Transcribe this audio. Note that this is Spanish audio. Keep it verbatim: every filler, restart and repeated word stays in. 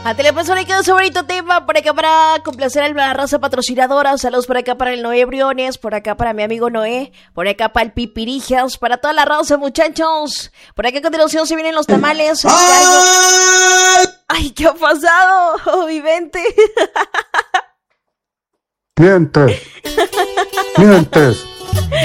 A Telepersona quedó su bonito tema por acá para complacer a la raza patrocinadora. Saludos por acá para el Noé Briones, por acá para mi amigo Noé, por acá para el Pipirijas, para toda la raza, muchachos. Por acá a continuación se vienen los tamales. ¡Ay! ¡Ay, qué ha pasado! ¡Oh, vivente! Mientes. Mientes.